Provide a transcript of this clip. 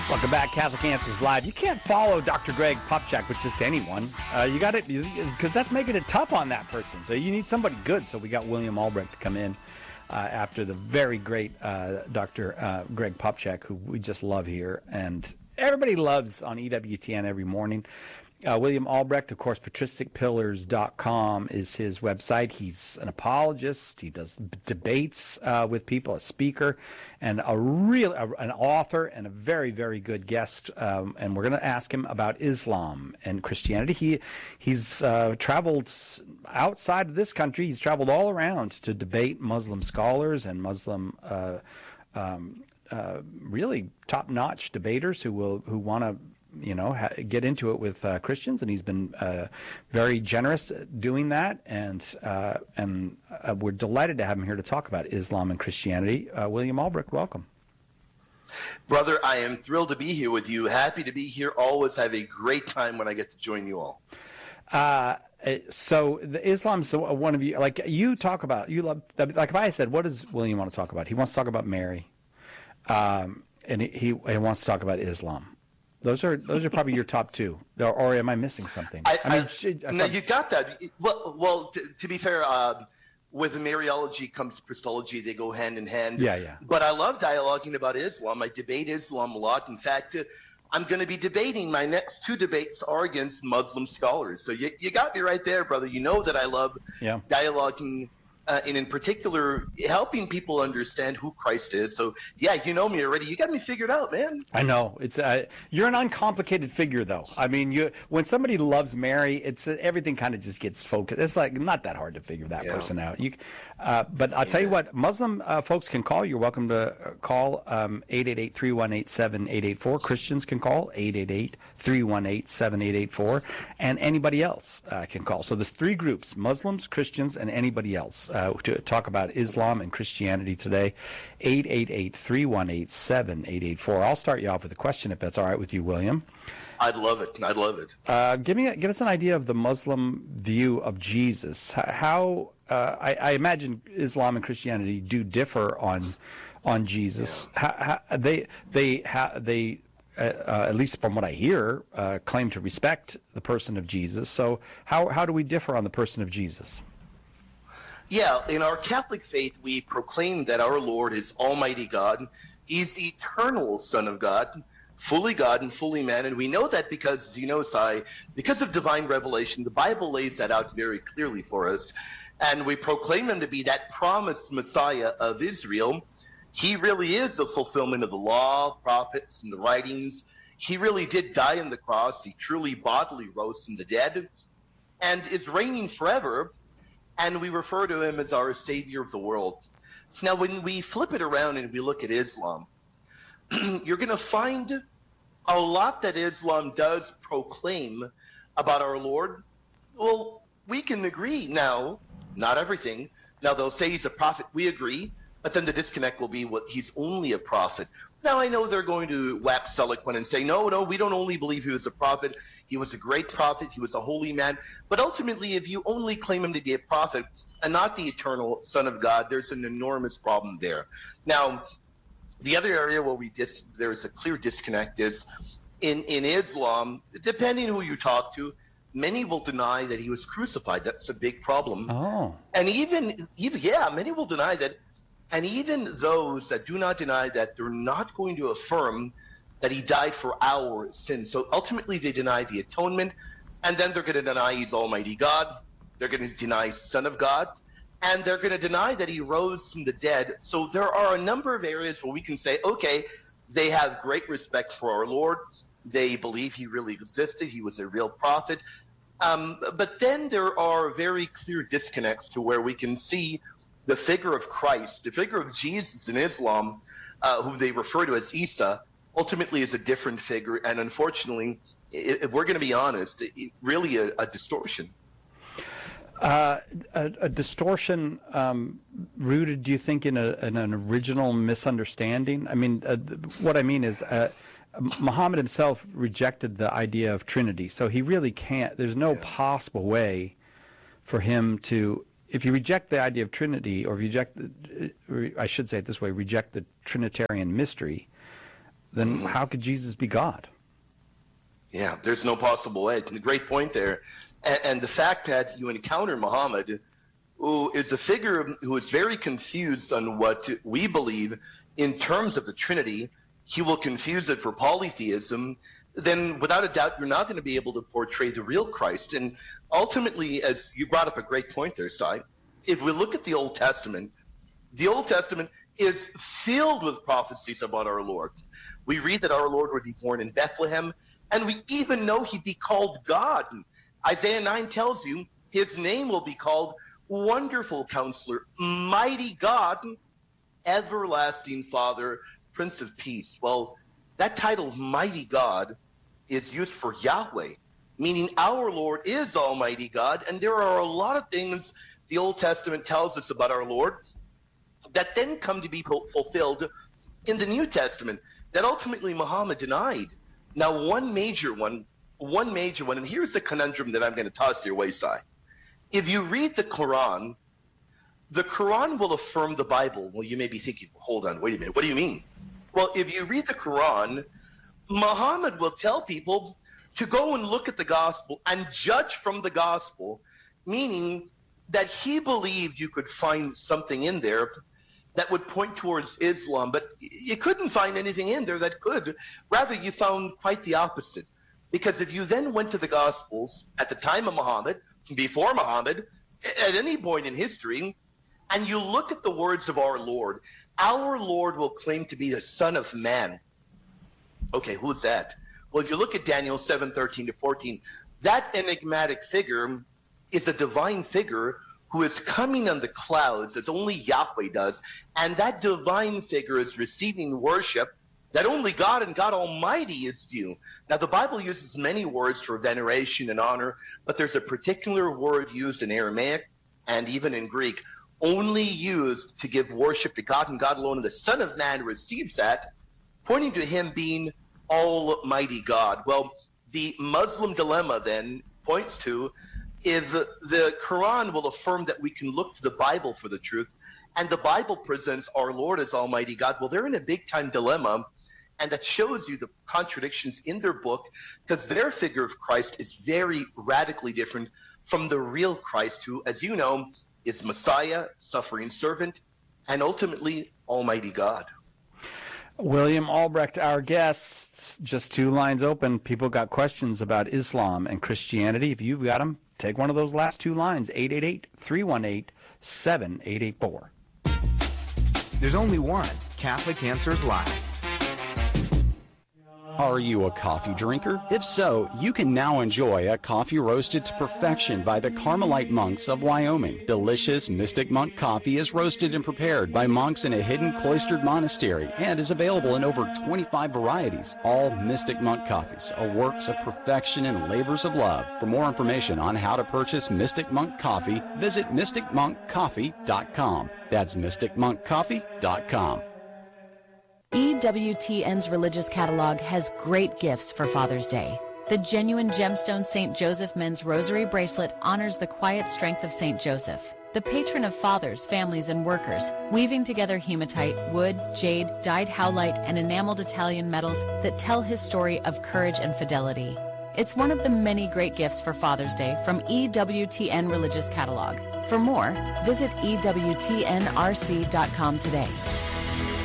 Welcome back, Catholic Answers Live. You can't follow Dr. Greg Popcak with just anyone. You got it, because that's making it tough on that person. So you need somebody good. So we got William Albrecht to come in after the very great Dr. Greg Popcak, who we just love here. And everybody loves on EWTN every morning. William Albrecht, of course, patristicpillars.com is his website. He's an apologist. He does debates with people, a speaker, and an author, and a very, very good guest. And we're going to ask him about Islam and Christianity. He's traveled outside of this country. He's traveled all around to debate Muslim scholars and Muslim really top-notch debaters who want to get into it with Christians, and he's been very generous doing that, and we're delighted to have him here to talk about Islam and Christianity. William Albrecht, welcome. Brother, I am thrilled to be here with you. Happy to be here. Always have a great time when I get to join you all. So the Islam's one of you, like you talk about, you love, like if I said, what does William want to talk about? He wants to talk about Mary, and he wants to talk about Islam. Those are probably your top two, or am I missing something? No, you got that. Well, to be fair, with Mariology comes Christology. They go hand in hand. Yeah. But I love dialoguing about Islam. I debate Islam a lot. In fact, I'm going to be debating. My next two debates are against Muslim scholars. So you got me right there, brother. You know that I love dialoguing. And in particular, helping people understand who Christ is. So, yeah, you know me already. You got me figured out, man. I know. It's you're an uncomplicated figure, though. I mean, when somebody loves Mary, it's everything kind of just gets focused. It's like not that hard to figure that person out. But I'll tell you what, Muslim folks can call. You're welcome to call 888-318-7884. Christians can call 888-318-7884. And anybody else can call. So there's three groups, Muslims, Christians, and anybody else. To talk about Islam and Christianity today, 888-318-7884. I'll start you off with a question, if that's all right with you, William. I'd love it. Give us an idea of the Muslim view of Jesus. How I imagine Islam and Christianity do differ on Jesus. Yeah. They at least from what I hear, claim to respect the person of Jesus. So how do we differ on the person of Jesus? Yeah, in our Catholic faith, we proclaim that our Lord is Almighty God. He's the eternal Son of God and fully man. And we know that because, because of divine revelation, the Bible lays that out very clearly for us. And we proclaim him to be that promised Messiah of Israel. He really is the fulfillment of the law, prophets, and the writings. He really did die on the cross. He truly bodily rose from the dead and is reigning forever. And we refer to him as our Savior of the world. Now, when we flip it around and we look at Islam, you're going to find a lot that Islam does proclaim about our Lord. Well, we can agree now, not everything. Now, they'll say he's a prophet. We agree. But then the disconnect will be he's only a prophet. Now, I know they're going to wax eloquent and say, no, we don't only believe he was a prophet. He was a great prophet. He was a holy man. But ultimately, if you only claim him to be a prophet and not the eternal Son of God, there's an enormous problem there. Now, the other area where there's a clear disconnect is in Islam, depending who you talk to, many will deny that he was crucified. That's a big problem. Oh. And many will deny that. And even those that do not deny that, they're not going to affirm that he died for our sins. So ultimately they deny the atonement, and then they're going to deny he's Almighty God. They're going to deny Son of God, and they're going to deny that he rose from the dead. So there are a number of areas where we can say, okay, they have great respect for our Lord. They believe he really existed. He was a real prophet. But then there are very clear disconnects to where we can see the figure of Christ, the figure of Jesus in Islam, whom they refer to as Isa, ultimately is a different figure. And unfortunately, if we're going to be honest, really a distortion. A distortion rooted, do you think, in an original misunderstanding? I mean, what I mean is Muhammad himself rejected the idea of Trinity. So he really can't, there's no possible way for him to, if you reject the idea of Trinity, or if you reject, I should say it this way, reject the Trinitarian mystery, then how could Jesus be God? Yeah, there's no possible way. Great point there. And the fact that you encounter Muhammad, who is a figure who is very confused on what we believe in terms of the Trinity, he will confuse it for polytheism, then without a doubt you're not going to be able to portray the real Christ. And ultimately, as you brought up a great point there, Si, if we look at the Old Testament is filled with prophecies about our Lord. We read that our Lord would be born in Bethlehem, and we even know he'd be called God. Isaiah 9 tells you his name will be called Wonderful Counselor, Mighty God, Everlasting Father, Prince of Peace. Well, that title, Mighty God, is used for Yahweh, meaning our Lord is Almighty God, and there are a lot of things the Old Testament tells us about our Lord that then come to be fulfilled in the New Testament that ultimately Muhammad denied. Now, one major one, and here's the conundrum that I'm going to toss your way, Si. If you read the Quran will affirm the Bible. Well, you may be thinking, hold on, wait a minute, what do you mean? Well, if you read the Quran, Muhammad will tell people to go and look at the gospel and judge from the gospel, meaning that he believed you could find something in there that would point towards Islam, but you couldn't find anything in there that could. Rather, you found quite the opposite. Because if you then went to the Gospels at the time of Muhammad, before Muhammad, at any point in history, and you look at the words of our Lord will claim to be the Son of Man. Okay, who's that? Well, if you look at Daniel 7:13-14, that enigmatic figure is a divine figure who is coming on the clouds as only Yahweh does, and that divine figure is receiving worship that only God and God Almighty is due. Now, the Bible uses many words for veneration and honor, but there's a particular word used in Aramaic and even in Greek, only used to give worship to God and God alone, and the Son of Man receives that, pointing to him being Almighty God. Well, the Muslim dilemma then points to if the Quran will affirm that we can look to the Bible for the truth, and the Bible presents our Lord as Almighty God, well, they're in a big-time dilemma, and that shows you the contradictions in their book, because their figure of Christ is very radically different from the real Christ, who, as you know, is Messiah, suffering servant, and ultimately Almighty God. William Albrecht, our guest. Just two lines open. People got questions about Islam and Christianity. If you've got them, take one of those last two lines, 888-318-7884. There's only one Catholic Answers Live. Are you a coffee drinker? If so, you can now enjoy a coffee roasted to perfection by the Carmelite monks of Wyoming. Delicious Mystic Monk coffee is roasted and prepared by monks in a hidden cloistered monastery and is available in over 25 varieties. All Mystic Monk coffees are works of perfection and labors of love. For more information on how to purchase Mystic Monk coffee, visit mysticmonkcoffee.com. That's mysticmonkcoffee.com. EWTN's religious catalog has great gifts for Father's Day. The genuine gemstone St. Joseph Men's Rosary Bracelet honors the quiet strength of St. Joseph, the patron of fathers, families, and workers, weaving together hematite, wood, jade, dyed howlite, and enameled Italian metals that tell his story of courage and fidelity. It's one of the many great gifts for Father's Day from EWTN Religious Catalog. For more, visit EWTNRC.com today.